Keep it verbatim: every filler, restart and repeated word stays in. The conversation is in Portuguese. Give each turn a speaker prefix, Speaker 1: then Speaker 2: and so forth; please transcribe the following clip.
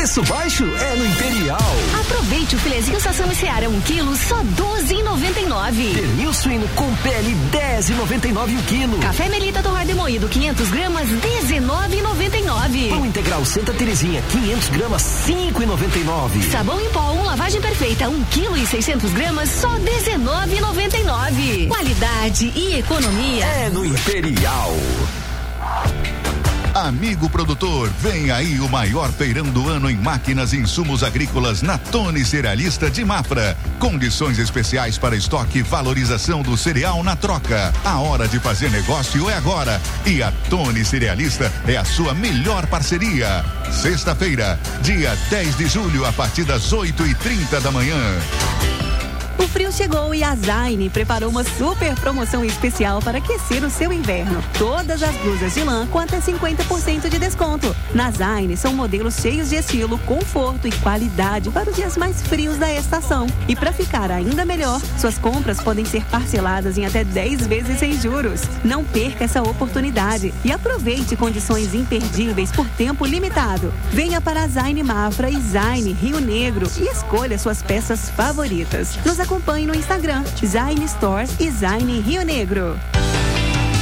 Speaker 1: Preço baixo é no Imperial.
Speaker 2: Aproveite o filezinho Sassami Seara um quilo, só doze reais e noventa e nove centavos.
Speaker 1: Pernil suíno com pele, dez reais e noventa e nove centavos o quilo.
Speaker 2: Café Melita torrado moído, quinhentas gramas, dezenove reais e noventa e nove centavos.
Speaker 1: Pão integral Santa Terezinha, quinhentas gramas, cinco reais e noventa e nove centavos.
Speaker 2: Sabão em pó, um lavagem perfeita, um quilo e seiscentas gramas, só dezenove reais e noventa e nove centavos. Qualidade e economia
Speaker 1: é no Imperial.
Speaker 3: Amigo produtor, vem aí o maior feirão do ano em máquinas e insumos agrícolas na Tony Cerealista de Mafra. Condições especiais para estoque e valorização do cereal na troca. A hora de fazer negócio é agora. E a Tony Cerealista é a sua melhor parceria. Sexta-feira, dia dez de julho, a partir das oito e trinta da manhã.
Speaker 4: O frio chegou e a Zaine preparou uma super promoção especial para aquecer o seu inverno. Todas as blusas de lã com até cinquenta por cento de desconto. Na Zaine são modelos cheios de estilo, conforto e qualidade para os dias mais frios da estação. E para ficar ainda melhor, suas compras podem ser parceladas em até dez vezes sem juros. Não perca essa oportunidade e aproveite condições imperdíveis por tempo limitado. Venha para a Zaine Mafra e Zaine Rio Negro e escolha suas peças favoritas. Nos acompanhe no Instagram, Zaine Stores e Zaine Rio Negro.